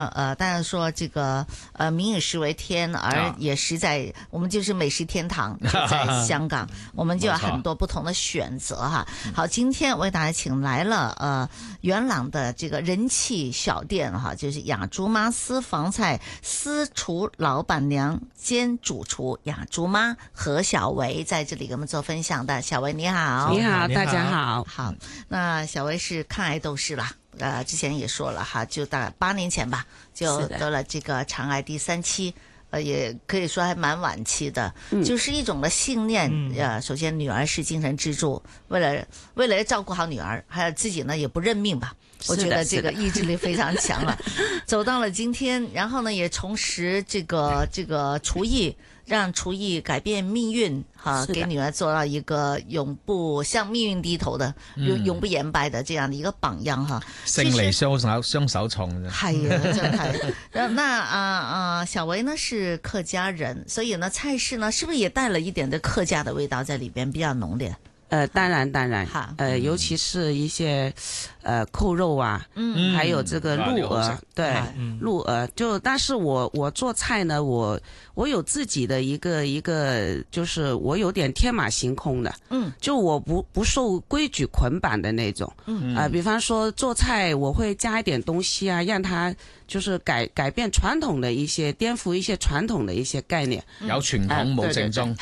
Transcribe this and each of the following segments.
当然说这个民以食为天，而也实在我们就是美食天堂，就在香港，我们就有很多不同的选择哈。好，今天为大家请来了元朗的这个人气小店哈，就是雅竹妈私房菜私厨老板娘兼主厨雅竹妈何小维在这里给我们做分享的。小维你好。 你好，大家好。 好，那小维是抗癌斗士啦。之前也说了哈，就大概8年前吧，就得了这个肠癌第3期，也可以说还蛮晚期的，就是一种的信念。首先女儿是精神支柱，为了照顾好女儿，还有自己呢也不认命吧。我觉得这个意志力非常强了，走到了今天，然后呢也重拾这个厨艺，让厨艺改变命运哈，给女儿做到一个永不向命运低頭的、永不言敗的這樣的一個榜樣哈。 勝利雙手創啫。 係啊，真係。那小維呢是客家人，所以呢菜式呢是不是也帶了一點的客家的味道在裏邊，比較濃烈？ 當然，尤其是一些扣肉啊，還有這個鹿鵝，對，鹿鵝就，但是我做菜呢，我有自己的一個，就是我有點天馬行空的，就我不受規矩捆綁的那種，比方說做菜我會加一點東西啊，讓它就是改變傳統的一些，顛覆一些傳統的一些概念， 有傳統冇正宗，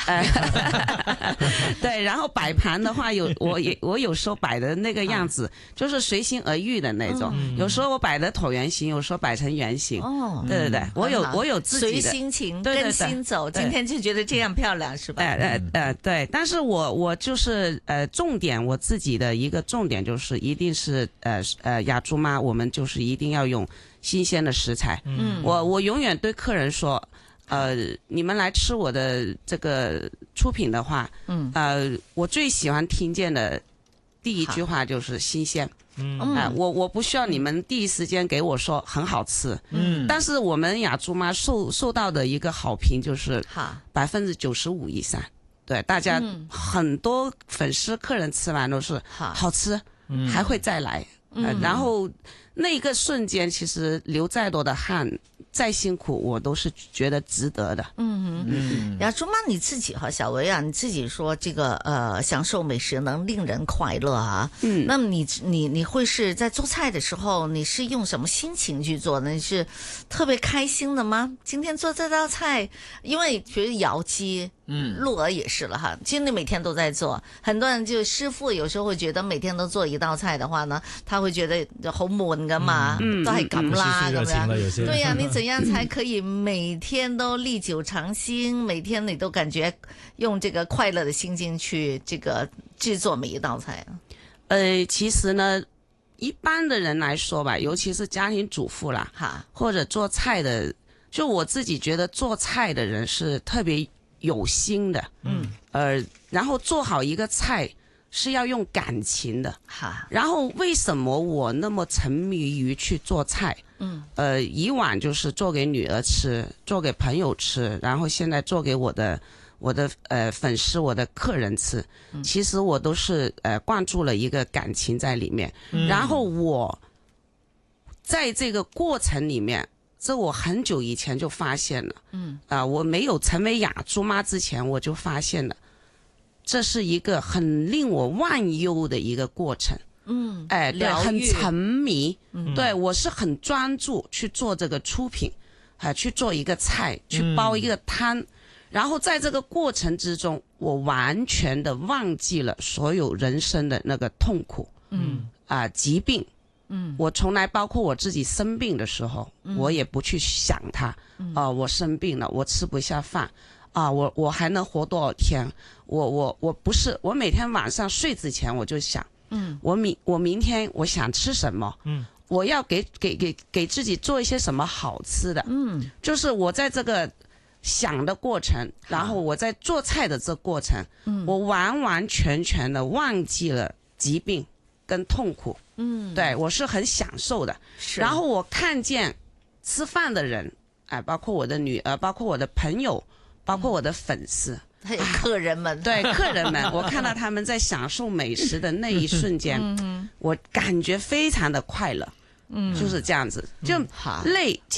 對，然後擺盤的話我有時候擺的那個樣子就是隨心而遇的那種，有時候我擺的橢圓形，有時候擺成圓形，對，我有自己的隨心情跟心走，今天就覺得這樣漂亮是吧？ 對，但是我就是重點，我自己的一個重點就是一定是雅竹媽，我們就是一定要用新鮮的食材。我永遠對客人說，你們來吃我的這個出品的話，我最喜歡聽見的第一句話就是新鮮。我不需要你們第一時間給我說很好吃，但是我們雅竹媽受到的一個好評就是95%以上，對，大家很多粉絲客人吃完都是好吃，還會再來，然後那個瞬間其實流再多的汗再辛苦我都是覺得值得的。 雅竹媽你自己哈，小維啊，你自己說這個享受美食能令人快樂啊，那麼你會是在做菜的時候，你是用什麼心情去做呢？你是特別開心的嗎？今天做這道菜，因為比如窯雞，鹿鵝也是了哈，其實你每天都在做，很多人就師傅有時候會覺得每天都做一道菜的話呢，他會覺得好悶噶嘛，都係咁啦咁樣。對呀，你怎樣才可以每天都歷久常新，每天你都感覺用這個快樂的心境去這個製作每一道菜啊？ 其實呢，一般的人來說吧，尤其是家庭主婦啦，或者做菜的，就我自己覺得做菜的人是特別有心的，然後做好一個菜是要用感情的，然後為什麼我那麼沉迷於去做菜？以往就是做給女兒吃，做給朋友吃，然後現在做給我的粉絲、我的客人吃。其實我都是灌注了一個感情在裡面，然後我在這個過程裡面，這我很久以前就發現了，我沒有成為雅竹媽之前我就發現了，這是一個很令我忘憂的一個過程。對，很沉迷，對，我是很專注去做這個出品，去做一個菜，去煲一個湯，然後在這個過程之中，我完全的忘記了所有人生的那個痛苦，疾病，我從來包括我自己生病的時候，我也不去想它，我生病了，我吃不下飯，我還能活多少天？我不是，我每天晚上睡之前我就想，我明天我想吃什麼？我要給自己做一些什麼好吃的？就是我在這個想的過程，然後我在做菜的這個過程，我完完全全的忘記了疾病跟痛苦。對，我是很享受的。然後我看見吃飯的人，包括我的女兒，包括我的朋友，包括我的粉絲。 還有客人們， 對客人們，我看到他們在享受美食的那一瞬間，我感覺非常的快樂。 就是这样子，就累。